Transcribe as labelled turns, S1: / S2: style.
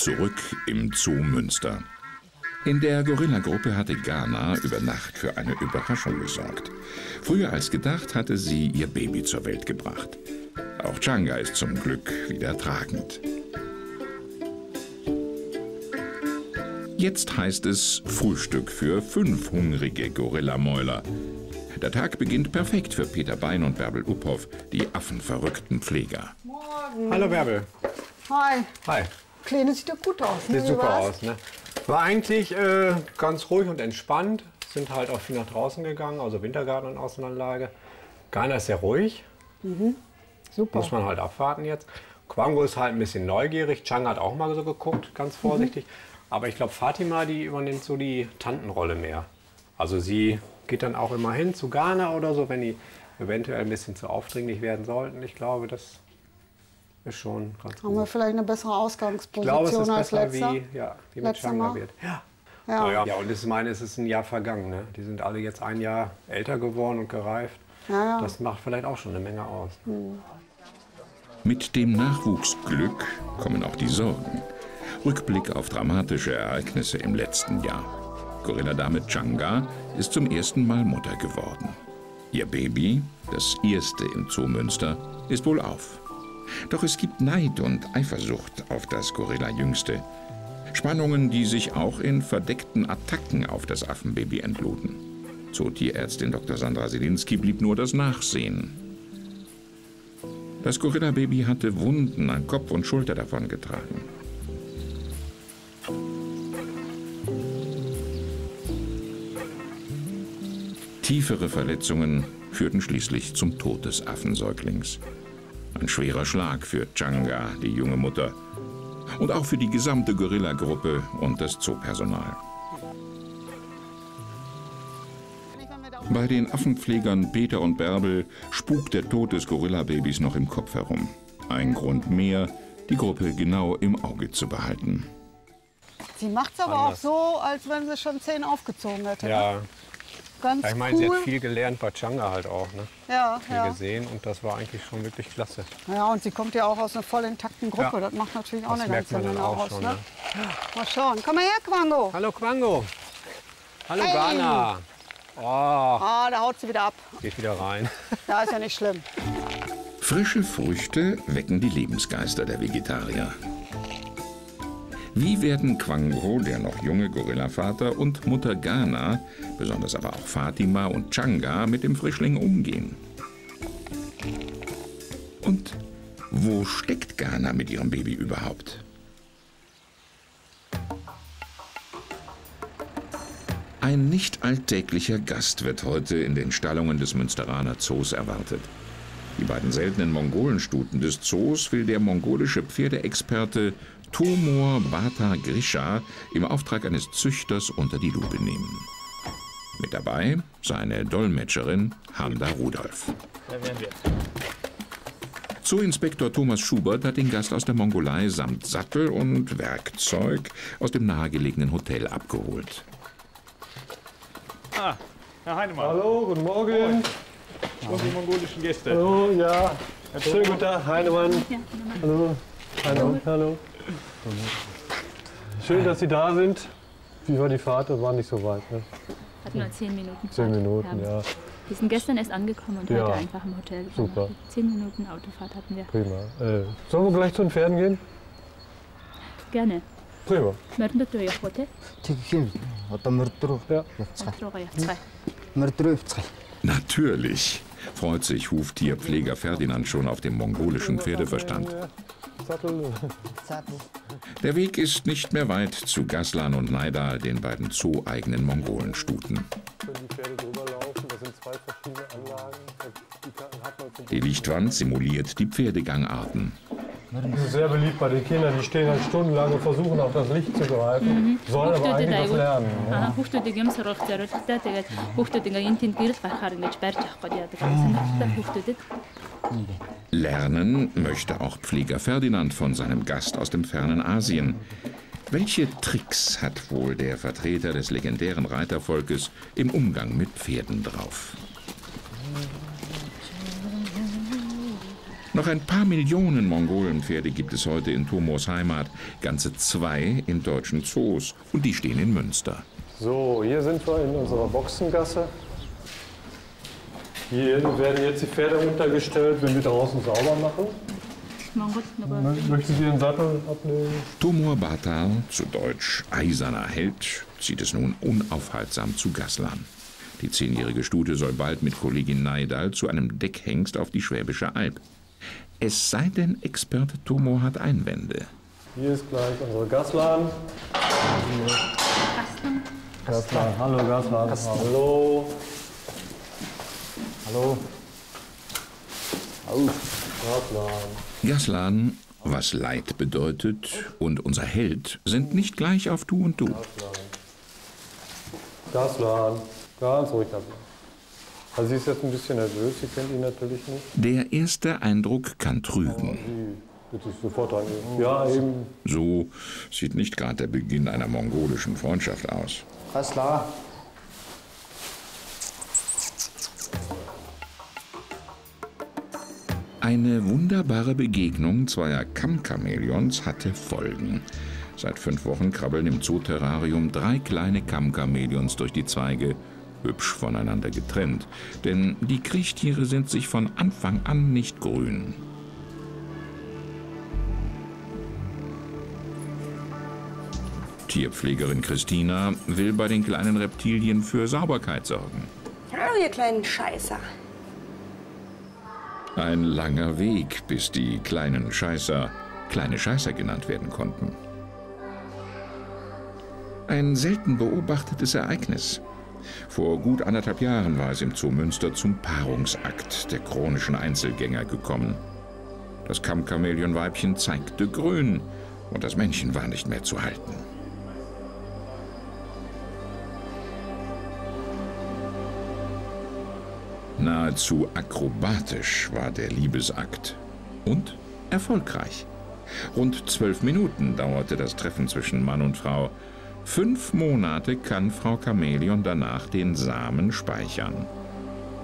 S1: zurück im Zoo Münster. In der Gorilla-Gruppe hatte Ghana über Nacht für eine Überraschung gesorgt. Früher als gedacht hatte sie ihr Baby zur Welt gebracht. Auch Changa ist zum Glück wieder tragend. Jetzt heißt es Frühstück für 5 hungrige Gorillamäuler. Der Tag beginnt perfekt für Peter Bein und Bärbel Uphoff, die affenverrückten Pfleger.
S2: Morgen.
S3: Hallo Bärbel.
S2: Hi.
S3: Hi.
S2: Kleine sieht doch gut aus.
S3: Sieht super aus, ne? War eigentlich ganz ruhig und entspannt. Sind halt auch viel nach draußen gegangen, also Wintergarten und Außenanlage. Ghana ist sehr ruhig.
S2: Super.
S3: Muss man halt abwarten jetzt. Quango ist halt ein bisschen neugierig. Chang hat auch mal so geguckt, ganz vorsichtig. Aber ich glaube, Fatima, die übernimmt so die Tantenrolle mehr. Also sie geht dann auch immer hin zu Ghana oder so, wenn die eventuell ein bisschen zu aufdringlich werden sollten. Ich glaube, das ist schon ganz gut.
S2: Haben wir vielleicht eine bessere
S3: Ich glaube,
S2: Ausgangsposition
S3: es ist
S2: als
S3: besser,
S2: letzter?
S3: wie mit
S2: Letzter
S3: Changa
S2: Mal?
S3: wird. Ja.
S2: Ja.
S3: Ja, und ich meine, es ist ein Jahr vergangen. Ne? Die sind alle jetzt ein Jahr älter geworden und gereift.
S2: Ja.
S3: Das macht vielleicht auch schon eine Menge aus.
S1: Mit dem Nachwuchsglück kommen auch die Sorgen. Rückblick auf dramatische Ereignisse im letzten Jahr. Gorilladame Changa ist zum ersten Mal Mutter geworden. Ihr Baby, das erste im Zoo Münster, ist wohlauf. Doch es gibt Neid und Eifersucht auf das Gorilla-Jüngste. Spannungen, die sich auch in verdeckten Attacken auf das Affenbaby entluden. Zootierärztin Dr. Sandra Selinski blieb nur das Nachsehen. Das Gorilla-Baby hatte Wunden an Kopf und Schulter davongetragen. Tiefere Verletzungen führten schließlich zum Tod des Affensäuglings. Ein schwerer Schlag für Changa, die junge Mutter. Und auch für die gesamte Gorilla-Gruppe und das Zoopersonal. Bei den Affenpflegern Peter und Bärbel spukt der Tod des Gorilla-Babys noch im Kopf herum. Ein Grund mehr, die Gruppe genau im Auge zu behalten.
S2: Sie macht es aber auch so, als wenn sie schon 10 aufgezogen hätte.
S3: Ja,
S2: Ne? Ganz
S3: ich meine,
S2: cool.
S3: sie hat viel gelernt bei Changa halt auch. Ne?
S2: Ja,
S3: Viel gesehen und das war eigentlich schon wirklich klasse.
S2: Ja, und sie kommt ja auch aus einer voll intakten Gruppe.
S3: Ja.
S2: Das macht natürlich auch
S3: Das
S2: eine
S3: merkt
S2: ganze
S3: man dann
S2: Menge
S3: auch
S2: aus.
S3: schon,
S2: Ne?
S3: ne?
S2: Mal schauen. Komm mal her, Quango.
S3: Hallo Quango. Hallo
S2: Hey.
S3: Ghana. Oh,
S2: Ah, da haut sie wieder ab.
S3: geht wieder rein.
S2: Ja, ist ja nicht schlimm.
S1: Frische Früchte wecken die Lebensgeister der Vegetarier. Wie werden Quango, der noch junge Gorillavater, und Mutter Ghana, besonders aber auch Fatima und Changa, mit dem Frischling umgehen? Und wo steckt Ghana mit ihrem Baby überhaupt? Ein nicht alltäglicher Gast wird heute in den Stallungen des Münsteraner Zoos erwartet. Die beiden seltenen Mongolenstuten des Zoos will der mongolische Pferdeexperte Tomor Bata Grisha im Auftrag eines Züchters unter die Lupe nehmen. Mit dabei seine Dolmetscherin Handa Rudolph.
S4: Da wären wir.
S1: Zooinspektor Thomas Schubert hat den Gast aus der Mongolei samt Sattel und Werkzeug aus dem nahegelegenen Hotel abgeholt.
S4: Ah, Herr Heinemann.
S5: Hallo, guten Morgen.
S4: Und die mongolischen Gäste.
S5: Hallo, ja. Schönen guten Tag, Heinemann. Hallo. Hallo. Hallo. Schön, dass Sie da sind. Wie war die Fahrt? Das war nicht so weit. Ne?
S6: Hatten nur 10 Minuten.
S5: 10 Minuten, ja.
S6: Wir sind gestern erst angekommen und
S5: Ja.
S6: heute einfach im Hotel.
S5: Super.
S6: 10 Minuten Autofahrt hatten wir.
S5: Prima. Sollen wir gleich zu den Pferden gehen?
S6: Gerne.
S5: Prima.
S6: Mörder du ja heute?
S1: Natürlich freut sich Huftierpfleger Ferdinand schon auf dem mongolischen Pferdeverstand.
S5: Sattel.
S1: Der Weg ist nicht mehr weit zu Gaslan und Naidal, den beiden zoo-eigenen Mongolenstuten.
S5: Können die Pferde drüber laufen? Das sind 2 verschiedene Anlagen. Die hat man zum
S1: Die Lichtwand simuliert die Pferdegangarten.
S5: Das ist sehr beliebt bei den Kindern. Die stehen halt stundenlang und versuchen auf das Licht zu greifen. Sollen aber eigentlich was lernen. Ja.
S1: Lernen möchte auch Pfleger Ferdinand von seinem Gast aus dem fernen Asien. Welche Tricks hat wohl der Vertreter des legendären Reitervolkes im Umgang mit Pferden drauf? Noch ein paar Millionen Mongolenpferde gibt es heute in Tomos Heimat, ganze 2 in deutschen Zoos und die stehen in Münster.
S5: So, hier sind wir in unserer Boxengasse. Hier werden jetzt die Pferde untergestellt, wenn wir draußen sauber machen. Möchten Sie den Sattel abnehmen?
S1: Tomor Bartal, zu Deutsch eiserner Held, zieht es nun unaufhaltsam zu Gaslan. Die 10-jährige Stute soll bald mit Kollegin Neidal zu einem Deckhengst auf die Schwäbische Alb. Es sei denn, Experte Tomor hat Einwände.
S5: Hier ist gleich unsere Gaslan. Gaslan, hallo Gaslan. Hallo. Hallo. Gaslan.
S1: Gaslan, was Leid bedeutet, und unser Held sind nicht gleich auf Du und Du.
S5: Gaslan, ganz ruhig dabei. Also sie ist jetzt ein bisschen nervös, sie kennt ihn natürlich nicht.
S1: Der erste Eindruck kann trügen.
S5: Bitte sofort reingehen. Ja, eben.
S1: So sieht nicht gerade der Beginn einer mongolischen Freundschaft aus.
S7: Gaslan.
S1: Eine wunderbare Begegnung zweier Kammchamäleons hatte Folgen. Seit 5 Wochen krabbeln im Zooterrarium 3 kleine Kammchamäleons durch die Zweige, hübsch voneinander getrennt. Denn die Kriechtiere sind sich von Anfang an nicht grün. Tierpflegerin Christina will bei den kleinen Reptilien für Sauberkeit sorgen.
S8: Hallo, ihr kleinen Scheißer.
S1: Ein langer Weg, bis die kleinen Scheißer kleine Scheißer genannt werden konnten. Ein selten beobachtetes Ereignis. Vor gut 1,5 Jahren war es im Zoo Münster zum Paarungsakt der chronischen Einzelgänger gekommen. Das Kammchamäleon-Weibchen zeigte grün und das Männchen war nicht mehr zu halten. Nahezu akrobatisch war der Liebesakt und erfolgreich. Rund 12 Minuten dauerte das Treffen zwischen Mann und Frau. 5 Monate kann Frau Chamäleon danach den Samen speichern.